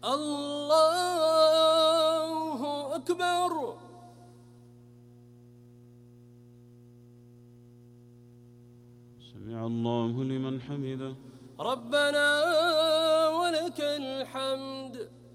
الله أكبر. سمع الله لمن حمده. ربنا ولك الحمد.